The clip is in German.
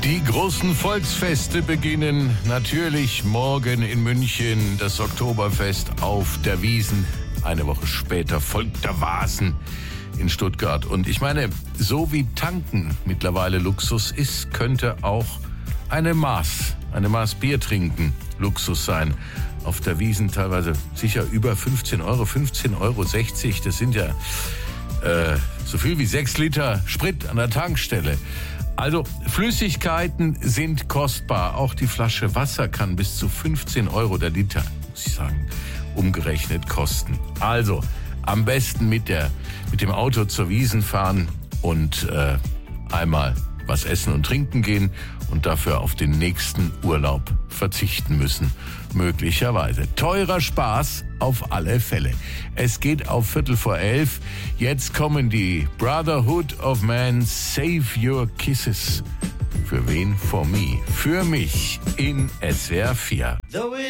Die großen Volksfeste beginnen natürlich morgen in München. Das Oktoberfest auf der Wiesn. Eine Woche später folgt der Wasen in Stuttgart. Und ich meine, so wie tanken mittlerweile Luxus ist, könnte auch eine Maß Bier trinken Luxus sein. Auf der Wiesn teilweise sicher über 15 Euro, 15,60 Euro. Das sind ja so viel wie 6 Liter Sprit an der Tankstelle. Also Flüssigkeiten sind kostbar. Auch die Flasche Wasser kann bis zu 15 Euro der Liter, muss ich sagen, umgerechnet kosten. Also am besten mit dem Auto zur Wiesn fahren und einmal was essen und trinken gehen und dafür auf den nächsten Urlaub verzichten müssen. Möglicherweise. Teurer Spaß auf alle Fälle. Es geht auf 11:15. Jetzt kommen die Brotherhood of Man, Save Your Kisses. Für wen? For me. Für mich in SWR 4.